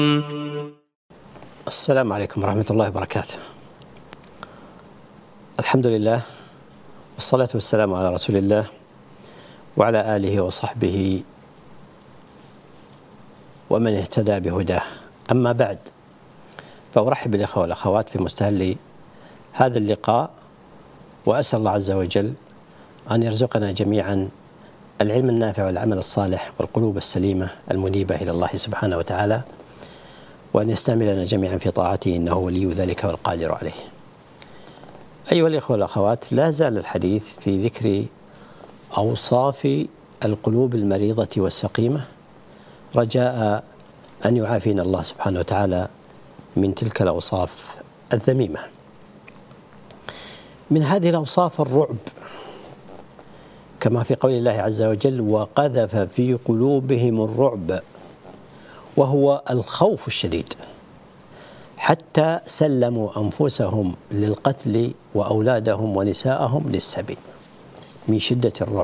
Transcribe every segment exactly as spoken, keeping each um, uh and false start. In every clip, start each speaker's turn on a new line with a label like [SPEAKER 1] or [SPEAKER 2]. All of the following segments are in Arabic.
[SPEAKER 1] السلام عليكم ورحمة الله وبركاته. الحمد لله والصلاة والسلام على رسول الله وعلى آله وصحبه ومن اهتدى بهداه. أما بعد، فأرحب بالإخوة والأخوات في مستهل هذا اللقاء، وأسأل الله عز وجل أن يرزقنا جميعا العلم النافع والعمل الصالح والقلوب السليمة المنيبة إلى الله سبحانه وتعالى، وأن يستعملنا جميعا في طاعته إنه ولي ذلك والقادر عليه. أيها الإخوة والأخوات، لا زال الحديث في ذكر أوصاف القلوب المريضة والسقيمة، رجاء أن يعافينا الله سبحانه وتعالى من تلك الأوصاف الذميمة. من هذه الأوصاف الرعب، كما في قول الله عز وجل: وقذف في قلوبهم الرعب، وهو الخوف الشديد، حتى سلموا أنفسهم للقتل وأولادهم ونساءهم للسبي، من شدة الرعب.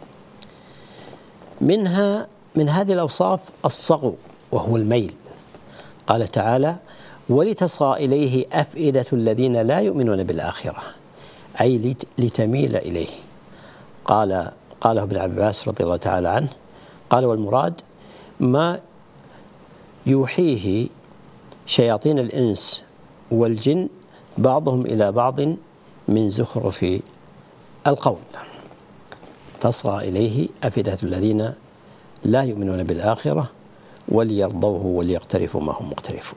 [SPEAKER 1] منها من هذه الأوصاف الصغو، وهو الميل. قال تعالى: ولتصغى إليه أفئدة الذين لا يؤمنون بالآخرة، أي لتميل إليه. قال قاله ابن عباس رضي الله تعالى عنه، قال: والمراد ما يوحيه شياطين الإنس والجن بعضهم إلى بعض من زخرف القول. تصغى إليه أفئدة الذين لا يؤمنون بالآخرة وليرضوه وليقترفوا ما هم مقترفون.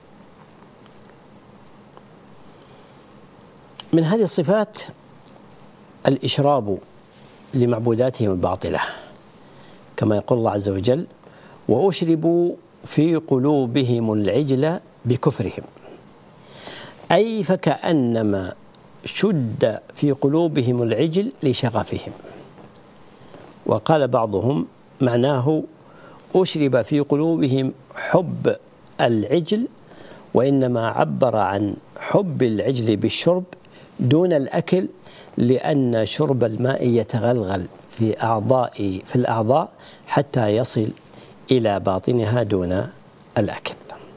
[SPEAKER 1] من هذه الصفات الإشراب لمعبوداتهم الباطلة، كما يقول الله عز وجل: وأشربوا في قلوبهم العجل بكفرهم، أي فكأنما شد في قلوبهم العجل لشغفهم. وقال بعضهم معناه أشرب في قلوبهم حب العجل، وإنما عبر عن حب العجل بالشرب دون الأكل، لأن شرب الماء يتغلغل في أعضاء في الأعضاء حتى يصل إلى باطنها دون الأكل.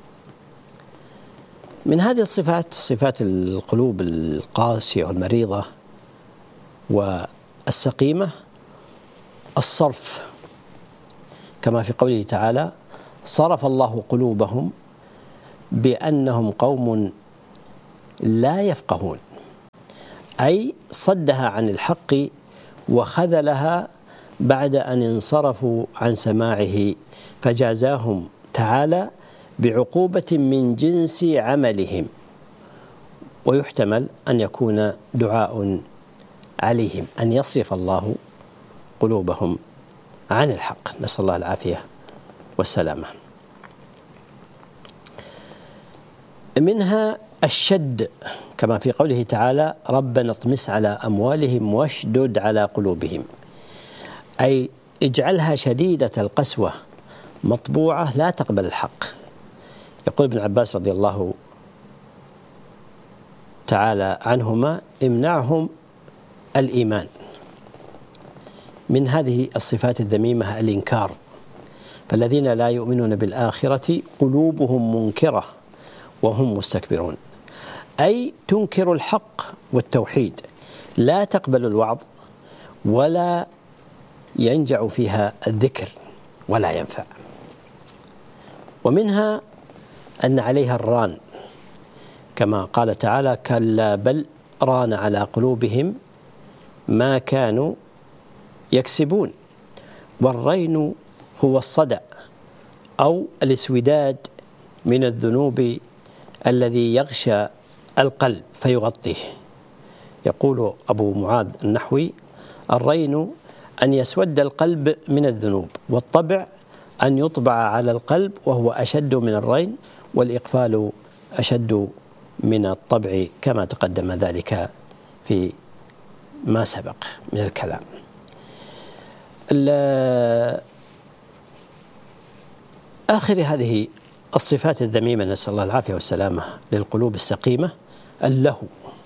[SPEAKER 1] من هذه الصفات، صفات القلوب القاسية والمريضة والسقيمة، الصرف، كما في قوله تعالى: صرف الله قلوبهم بأنهم قوم لا يفقهون، أي صدها عن الحق وخذلها بعد أن انصرفوا عن سماعه، فجازاهم تعالى بعقوبة من جنس عملهم. ويحتمل أن يكون دعاء عليهم أن يصرف الله قلوبهم عن الحق، نسأل الله العافية والسلامة. منها الشد، كما في قوله تعالى: ربنا اطمس على أموالهم واشدد على قلوبهم، أي اجعلها شديدة القسوة مطبوعة لا تقبل الحق. يقول ابن عباس رضي الله تعالى عنهما: امنعهم الإيمان. من هذه الصفات الذميمة الإنكار، فالذين لا يؤمنون بالآخرة قلوبهم منكرة وهم مستكبرون، أي تنكر الحق والتوحيد، لا تقبل الوعظ ولا ينجع فيها الذكر ولا ينفع. ومنها أن عليها الران، كما قال تعالى: كلا بل ران على قلوبهم ما كانوا يكسبون. والرين هو الصدع أو الاسوداد من الذنوب الذي يغشى القلب فيغطيه. يقول أبو معاذ النحوي: الرين أن يسود القلب من الذنوب، والطبع أن يطبع على القلب وهو أشد من الرين، والإقفال أشد من الطبع، كما تقدم ذلك في ما سبق من الكلام. آخر هذه الصفات الذميمة، نسأل الله العافية والسلامة، للقلوب السقيمة اللهو.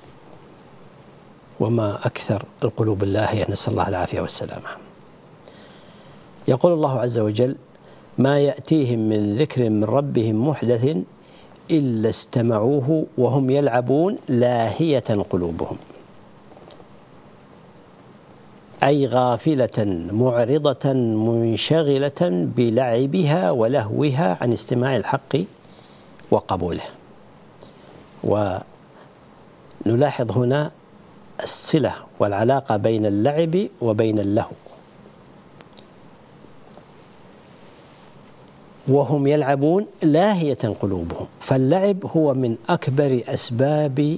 [SPEAKER 1] وما أكثر القلوب اللاهية، نسأل الله العافية والسلامة. يقول الله عز وجل: ما يأتيهم من ذكر من ربهم محدث إلا استمعوه وهم يلعبون لاهية قلوبهم، أي غافلة معرضة منشغلة بلعبها ولهوها عن استماع الحق وقبوله. ونلاحظ هنا الصلة والعلاقة بين اللعب وبين اللهو. وهم يلعبون لاهية قلوبهم، فاللعب هو من أكبر أسباب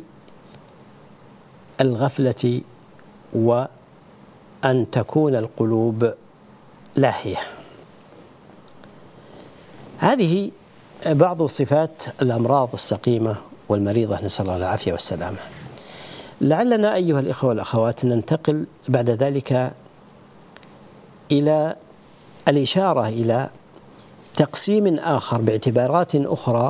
[SPEAKER 1] الغفلة وأن تكون القلوب لاهية. هذه بعض صفات الأمراض السقيمة والمريضة، نسأل الله العافية والسلامة. لعلنا أيها الإخوة والأخوات ننتقل بعد ذلك إلى الإشارة إلى تقسيم آخر باعتبارات أخرى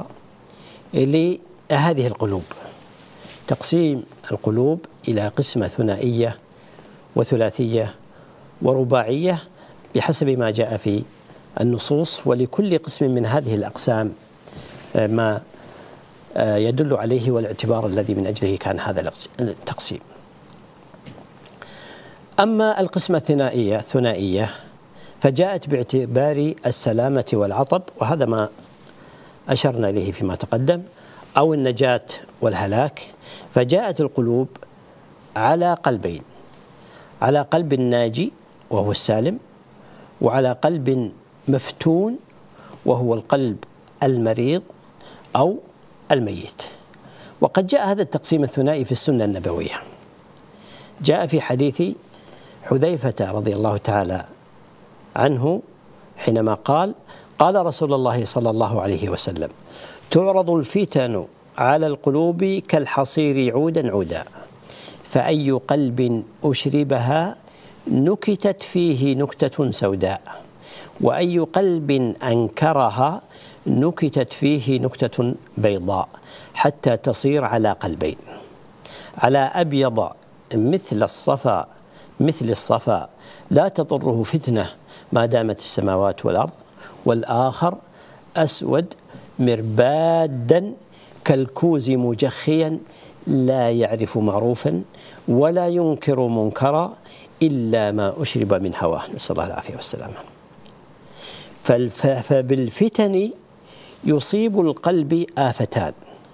[SPEAKER 1] لهذه القلوب، تقسيم القلوب إلى قسمة ثنائية وثلاثية ورباعية بحسب ما جاء في النصوص، ولكل قسم من هذه الأقسام ما يدل عليه والاعتبار الذي من أجله كان هذا التقسيم. أما القسمة الثنائية الثنائية فجاءت باعتبار السلامة والعطب، وهذا ما أشرنا إليه فيما تقدم، أو النجاة والهلاك. فجاءت القلوب على قلبين: على قلب ناجي وهو السالم، وعلى قلب مفتون وهو القلب المريض أو الميت. وقد جاء هذا التقسيم الثنائي في السنة النبوية. جاء في حديث حذيفة رضي الله تعالى عنه حينما قال: قال رسول الله صلى الله عليه وسلم: تعرض الفتن على القلوب كالحصير عودا عودا، فأي قلب أشربها نكتت فيه نكتة سوداء، وأي قلب أنكرها نكتت فيه نكتة بيضاء، حتى تصير على قلبين: على أبيض مثل الصفا مثل الصفا لا تضره فتنة ما دامت السماوات والأرض، والآخر أسود مربادا كالكوز مجخيا لا يعرف معروفا ولا ينكر منكرا إلا ما أشرب من هواه، نسأل الله العافية والسلامة. فبالفتن يصيب القلب آفتان: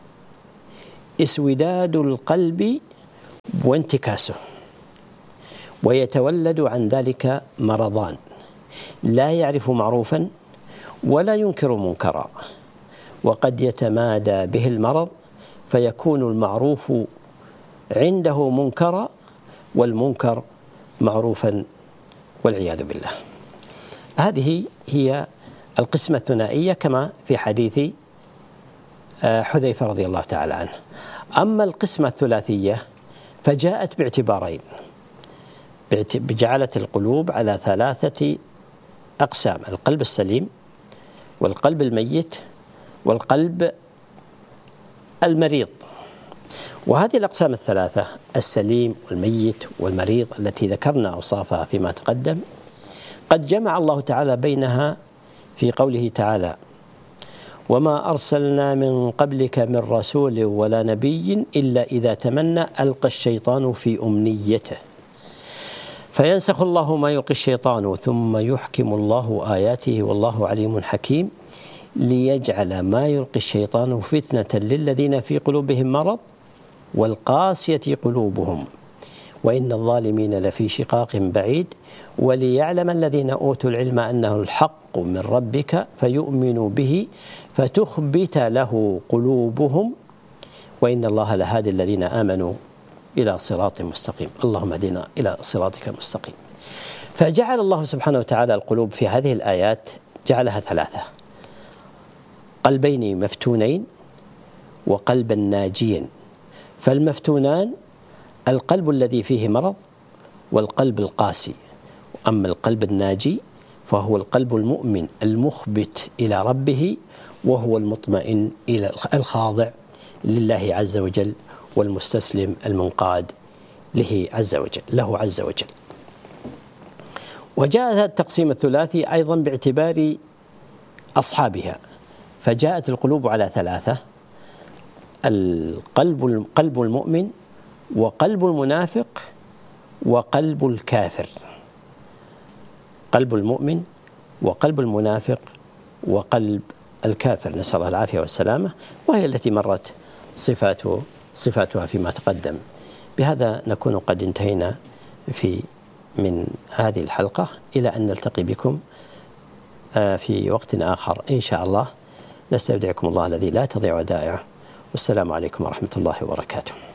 [SPEAKER 1] اسوداد القلب وانتكاسه، ويتولد عن ذلك مرضان: لا يعرف معروفا ولا ينكر منكرا، وقد يتمادى به المرض فيكون المعروف عنده منكرا والمنكر معروفا والعياذ بالله. هذه هي القسمة الثنائية كما في حديث حذيفة رضي الله تعالى عنه. أما القسمة الثلاثية فجاءت باعتبارين: بجعلت القلوب على ثلاثة أقسام: القلب السليم والقلب الميت والقلب المريض. وهذه الأقسام الثلاثة: السليم والميت والمريض التي ذكرنا أوصافها فيما تقدم، قد جمع الله تعالى بينها في قوله تعالى: وما أرسلنا من قبلك من رسول ولا نبي إلا إذا تمنى ألقى الشيطان في أمنيته فينسخ الله ما يلقي الشيطان ثم يحكم الله آياته والله عليم حكيم، ليجعل ما يلقي الشيطان فتنة للذين في قلوبهم مرض والقاسية قلوبهم وإن الظالمين لفي شقاق بعيد، وليعلم الذين أوتوا العلم أنه الحق من ربك فيؤمنوا به فتخبت له قلوبهم وإن الله لهادي الذين آمنوا إلى صراط مستقيم. اللهم اهدنا إلى صراطك المستقيم. فجعل الله سبحانه وتعالى القلوب في هذه الآيات جعلها ثلاثة: قلبين مفتونين وقلبا ناجيا. فالمفتونان القلب الذي فيه مرض والقلب القاسي، أما القلب الناجي فهو القلب المؤمن المخبت إلى ربه، وهو المطمئن إلى الخاضع لله عز وجل والمستسلم المنقاد له عز وجل له عز وجل. وجاء هذا التقسيم الثلاثي أيضا باعتبار أصحابها. فجاءت القلوب على ثلاثة: القلب قلب المؤمن، وقلب المنافق، وقلب الكافر. قلب المؤمن وقلب المنافق وقلب الكافر، نسأل الله العافية والسلامة، وهي التي مرت صفات صفاتها فيما تقدم. بهذا نكون قد انتهينا في من هذه الحلقة، إلى أن نلتقي بكم في وقت آخر إن شاء الله. نستودعكم الله الذي لا تضيع ودائعه، والسلام عليكم ورحمة الله وبركاته.